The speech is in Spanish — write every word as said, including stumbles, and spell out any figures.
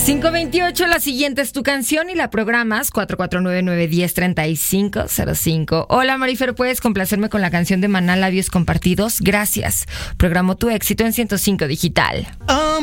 cinco veintiocho, la siguiente es tu canción y la programas cuatro cuatro nueve, nueve uno cero, tres cinco cero cinco. Hola Marifer, ¿puedes complacerme con la canción de Maná, Labios Compartidos? Gracias. Programo tu éxito en ciento cinco Digital. Oh,